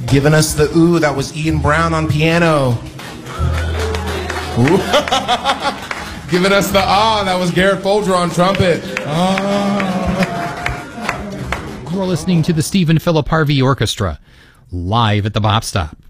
Giving us the ooh, that was Ian Brown on piano. Ooh. Giving us the ah, that was Garrett Folger on trumpet. You're listening to the Stephen Philip Harvey Orchestra, live at the Bop Stop.